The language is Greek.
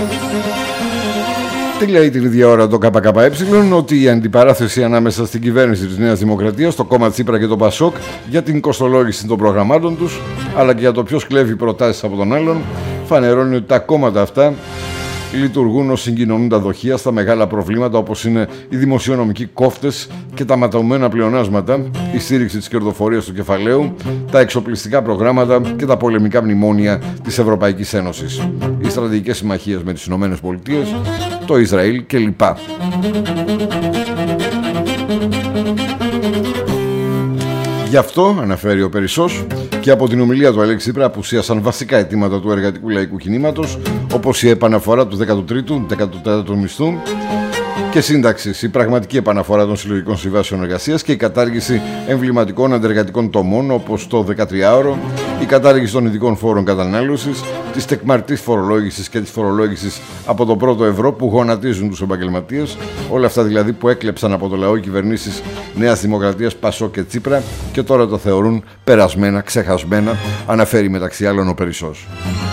Τι λέει την ίδια ώρα το ΚΚΕ? Ότι η αντιπαράθεση ανάμεσα στην κυβέρνηση της Νέας Δημοκρατίας, το κόμμα Τσίπρα και το Πασόκ για την κοστολόγηση των προγραμμάτων τους, αλλά και για το ποιος κλέβει προτάσεις από τον άλλον, φανερώνει ότι τα κόμματα αυτά λειτουργούν ως συγκοινωνούντα δοχεία στα μεγάλα προβλήματα όπως είναι οι δημοσιονομικοί κόφτες και τα ματωμένα πλεονάσματα, η στήριξη της κερδοφορίας του κεφαλαίου, τα εξοπλιστικά προγράμματα και τα πολεμικά μνημόνια της Ευρωπαϊκής Ένωσης, οι στρατηγικές συμμαχίες με τις Ηνωμένες Πολιτείες, το Ισραήλ κλπ. Γι' αυτό, αναφέρει ο Περισσός, και από την ομιλία του Αλέξη Τσίπρα απουσίασαν βασικά αιτήματα του εργατικού λαϊκού κινήματος, όπως η επαναφορά του 13ου, 14ου μισθού και σύνταξης, η πραγματική επαναφορά των συλλογικών συμβάσεων εργασίας και η κατάργηση εμβληματικών αντεργατικών τομών όπως το 13ωρο, η κατάργηση των ειδικών φόρων κατανάλωσης, της τεκμαρτής φορολόγησης και της φορολόγησης από το πρώτο ευρώ που γονατίζουν τους επαγγελματίες, όλα αυτά δηλαδή που έκλεψαν από το λαό οι κυβερνήσεις Νέας Δημοκρατίας, Πασόκ και Τσίπρα και τώρα το θεωρούν περασμένα, ξεχασμένα, αναφέρει μεταξύ άλλων ο Περισσός.